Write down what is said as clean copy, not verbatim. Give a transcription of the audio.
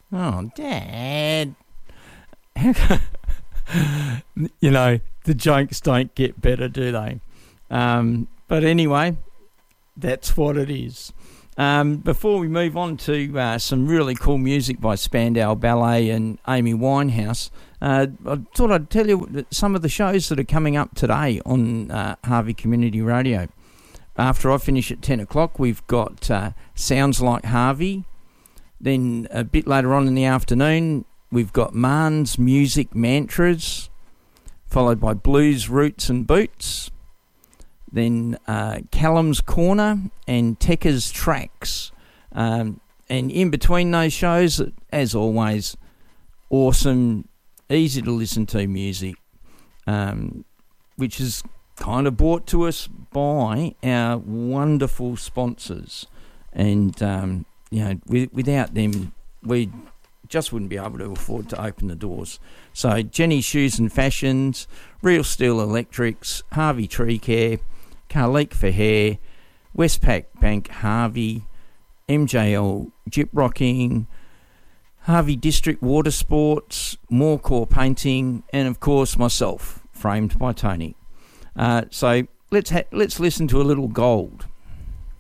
Oh, Dad. The jokes don't get better, do they? But anyway, that's what it is. Before we move on to some really cool music by Spandau Ballet and Amy Winehouse, I thought I'd tell you some of the shows that are coming up today on Harvey Community Radio. After I finish at 10 o'clock, we've got Sounds Like Harvey. Then a bit later on in the afternoon, we've got Marn's Music Mantras, followed by Blues Roots and Boots. Then Callum's Corner and Tekka's Tracks. And in between those shows, as always, awesome, easy to listen to music, which is kind of brought to us by our wonderful sponsors. And, without them, we just wouldn't be able to afford to open the doors. So Jenny's Shoes and Fashions, Real Steel Electrics, Harvey Tree Care, Carleek for Hair, Westpac Bank Harvey, MJL Gyp Rocking, Harvey District Water Sports, Morecore Painting, and of course myself, Framed by Tony. So let's listen to a little Gold.